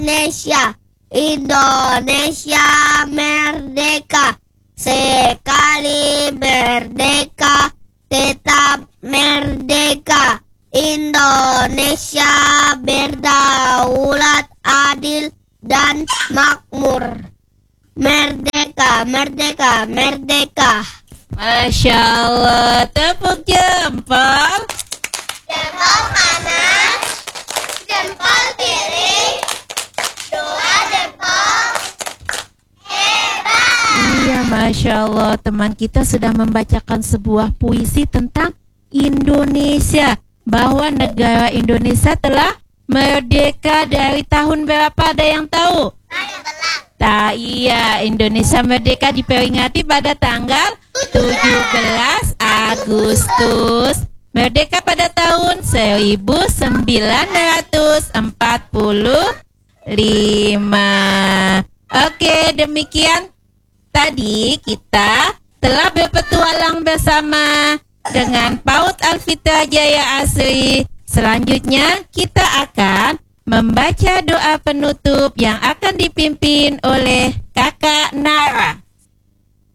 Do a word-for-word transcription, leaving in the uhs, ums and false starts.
Indonesia. Indonesia merdeka. Sekali merdeka, tetap merdeka. Indonesia berdaulat, adil, dan makmur. Merdeka, merdeka, merdeka. Masya Allah, tepuk jempol. Jempol kanan, jempol kiri, dua jempol. Hebat. Iya, Masya Allah, teman kita sudah membacakan sebuah puisi tentang Indonesia, bahwa negara Indonesia telah merdeka dari tahun berapa, ada yang tahu? Tak, iya, Indonesia merdeka diperingati pada tanggal tujuh belas Agustus. Merdeka pada tahun seribu sembilan ratus empat puluh lima. Oke, demikian tadi kita telah berpetualang bersama dengan PAUD Alfitra Jaya Asri. Selanjutnya kita akan membaca doa penutup yang akan dipimpin oleh Kakak Nara.